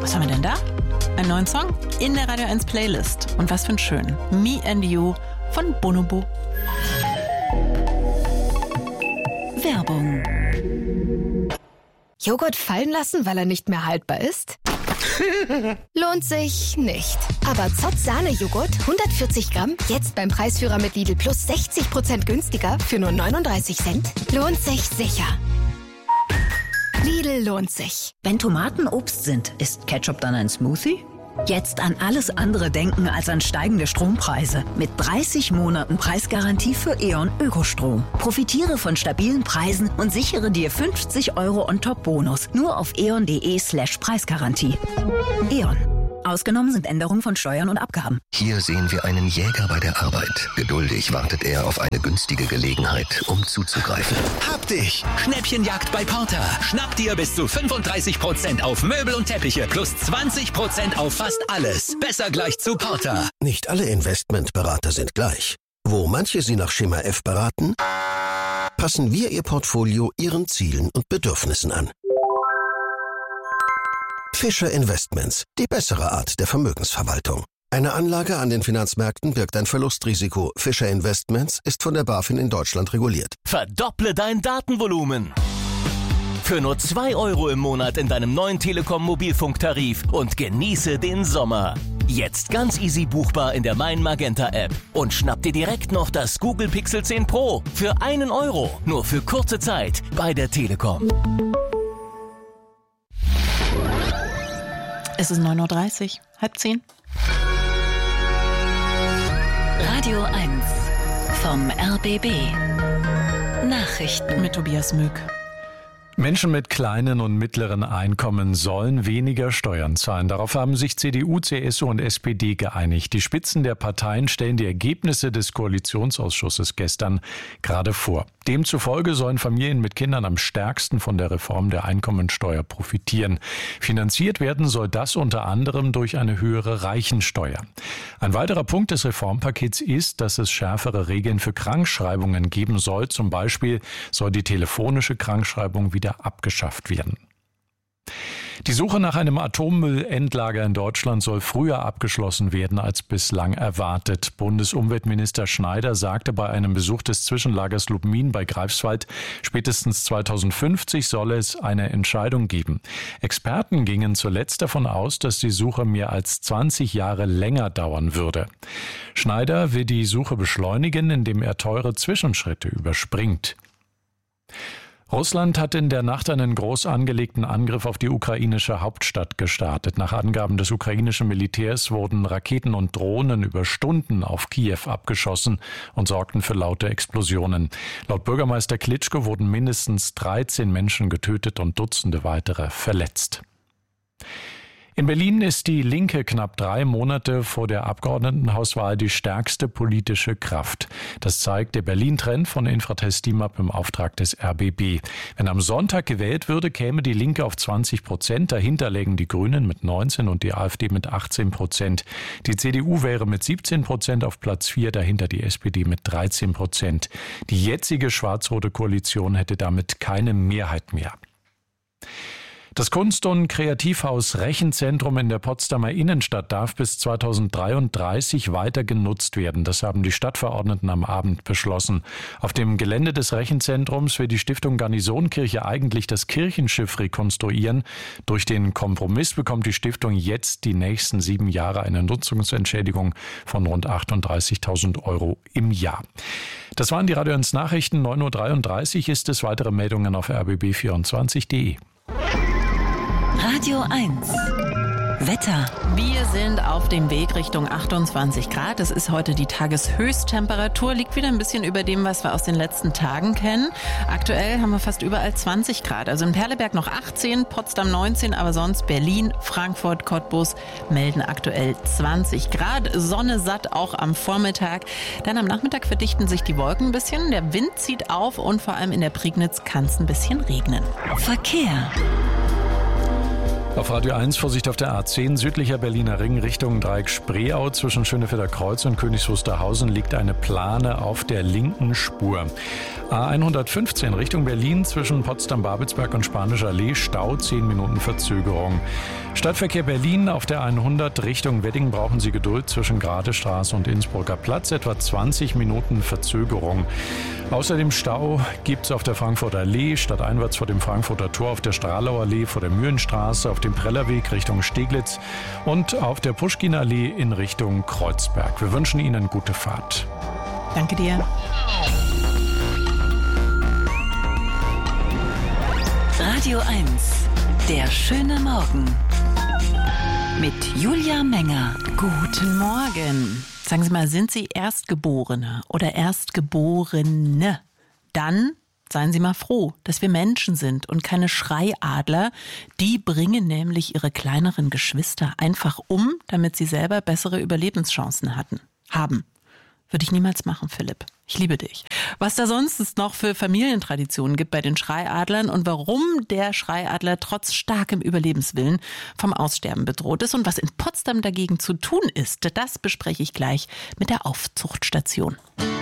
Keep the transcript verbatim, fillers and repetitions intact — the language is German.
Was haben wir denn da? Einen neuen Song in der Radio eins Playlist. Und was für ein schön. Me and You von Bonobo. Werbung. Joghurt fallen lassen, weil er nicht mehr haltbar ist? Lohnt sich nicht. Aber Zott Sahne-Joghurt, hundertvierzig Gramm, jetzt beim Preisführer mit Lidl Plus sechzig Prozent günstiger für nur neununddreißig Cent. Lohnt sich sicher. Lidl lohnt sich. Wenn Tomaten Obst sind, ist Ketchup dann ein Smoothie? Jetzt an alles andere denken als an steigende Strompreise. Mit dreißig Monaten Preisgarantie für E.ON Ökostrom. Profitiere von stabilen Preisen und sichere dir fünfzig Euro On-Top-Bonus. Nur auf eon.de slash Preisgarantie. E.ON. Ausgenommen sind Änderungen von Steuern und Abgaben. Hier sehen wir einen Jäger bei der Arbeit. Geduldig wartet er auf eine günstige Gelegenheit, um zuzugreifen. Hab dich! Schnäppchenjagd bei Porter. Schnapp dir bis zu fünfunddreißig Prozent auf Möbel und Teppiche plus zwanzig Prozent auf fast alles. Besser gleich zu Porter. Nicht alle Investmentberater sind gleich. Wo manche Sie nach Schema F beraten, passen wir Ihr Portfolio Ihren Zielen und Bedürfnissen an. Fischer Investments, die bessere Art der Vermögensverwaltung. Eine Anlage an den Finanzmärkten birgt ein Verlustrisiko. Fischer Investments ist von der BaFin in Deutschland reguliert. Verdopple dein Datenvolumen. Für nur zwei Euro im Monat in deinem neuen Telekom-Mobilfunktarif und genieße den Sommer. Jetzt ganz easy buchbar in der Mein Magenta App. Und schnapp dir direkt noch das Google Pixel zehn Pro für einen Euro. Nur für kurze Zeit bei der Telekom. Es ist neun Uhr dreißig, halb zehn. Radio eins vom R B B. Nachrichten Mit Tobias Mück. Menschen mit kleinen und mittleren Einkommen sollen weniger Steuern zahlen. Darauf haben sich C D U, C S U und S P D geeinigt. Die Spitzen der Parteien stellen die Ergebnisse des Koalitionsausschusses gestern gerade vor. Demzufolge sollen Familien mit Kindern am stärksten von der Reform der Einkommensteuer profitieren. Finanziert werden soll das unter anderem durch eine höhere Reichensteuer. Ein weiterer Punkt des Reformpakets ist, dass es schärfere Regeln für Krankschreibungen geben soll. Zum Beispiel soll die telefonische Krankschreibung wieder abgeschafft werden. Die Suche nach einem Atommüllendlager in Deutschland soll früher abgeschlossen werden als bislang erwartet. Bundesumweltminister Schneider sagte bei einem Besuch des Zwischenlagers Lubmin bei Greifswald, spätestens zweitausendfünfzig solle es eine Entscheidung geben. Experten gingen zuletzt davon aus, dass die Suche mehr als zwanzig Jahre länger dauern würde. Schneider will die Suche beschleunigen, indem er teure Zwischenschritte überspringt. Russland hat in der Nacht einen groß angelegten Angriff auf die ukrainische Hauptstadt gestartet. Nach Angaben des ukrainischen Militärs wurden Raketen und Drohnen über Stunden auf Kiew abgeschossen und sorgten für laute Explosionen. Laut Bürgermeister Klitschko wurden mindestens dreizehn Menschen getötet und Dutzende weitere verletzt. In Berlin ist die Linke knapp drei Monate vor der Abgeordnetenhauswahl die stärkste politische Kraft. Das zeigt der Berlin-Trend von Infratest DIMAP im Auftrag des R B B. Wenn am Sonntag gewählt würde, käme die Linke auf zwanzig Prozent. Dahinter lägen die Grünen mit neunzehn und die AfD mit achtzehn Prozent. Die C D U wäre mit siebzehn Prozent auf Platz vier, dahinter die S P D mit dreizehn Prozent. Die jetzige schwarz-rote Koalition hätte damit keine Mehrheit mehr. Das Kunst- und Kreativhaus Rechenzentrum in der Potsdamer Innenstadt darf bis zweitausenddreiunddreißig weiter genutzt werden. Das haben die Stadtverordneten am Abend beschlossen. Auf dem Gelände des Rechenzentrums will die Stiftung Garnisonkirche eigentlich das Kirchenschiff rekonstruieren. Durch den Kompromiss bekommt die Stiftung jetzt die nächsten sieben Jahre eine Nutzungsentschädigung von rund achtunddreißigtausend Euro im Jahr. Das waren die Radio eins Nachrichten. neun Uhr dreiunddreißig ist es. Weitere Meldungen auf r b b vierundzwanzig punkt de. Radio eins Wetter. Wir sind auf dem Weg Richtung achtundzwanzig Grad. Es ist heute die Tageshöchsttemperatur, liegt wieder ein bisschen über dem, was wir aus den letzten Tagen kennen. Aktuell haben wir fast überall zwanzig Grad. Also in Perleberg noch achtzehn, Potsdam neunzehn, aber sonst Berlin, Frankfurt, Cottbus melden aktuell zwanzig Grad. Sonne satt auch am Vormittag. Dann am Nachmittag verdichten sich die Wolken ein bisschen. Der Wind zieht auf und vor allem in der Prignitz kann es ein bisschen regnen. Verkehr. Auf Radio eins Vorsicht auf der A zehn, südlicher Berliner Ring Richtung Dreieck Spreeau. Zwischen Schönefelder Kreuz und Königs Wusterhausen liegt eine Plane auf der linken Spur. A hundertfünfzehn Richtung Berlin zwischen Potsdam-Babelsberg und Spanischer Allee, Stau, zehn Minuten Verzögerung. Stadtverkehr Berlin auf der hundert Richtung Wedding brauchen Sie Geduld zwischen Gradestraße und Innsbrucker Platz, etwa zwanzig Minuten Verzögerung. Außerdem Stau gibt es auf der Frankfurter Allee, stadteinwärts vor dem Frankfurter Tor, auf der Strahlau Allee vor der Mühlenstraße, auf dem Prellerweg Richtung Steglitz und auf der Puschkin-Allee in Richtung Kreuzberg. Wir wünschen Ihnen gute Fahrt. Danke dir. Radio eins, der schöne Morgen. Mit Julia Menger. Guten Morgen. Sagen Sie mal, sind Sie Erstgeborene oder Erstgeborene? Dann seien Sie mal froh, dass wir Menschen sind und keine Schreiadler. Die bringen nämlich ihre kleineren Geschwister einfach um, damit sie selber bessere Überlebenschancen hatten, haben. Würde ich niemals machen, Philipp. Ich liebe dich. Was da sonst noch für Familientraditionen gibt bei den Schreiadlern und warum der Schreiadler trotz starkem Überlebenswillen vom Aussterben bedroht ist und was in Potsdam dagegen zu tun ist, das bespreche ich gleich mit der Aufzuchtstation.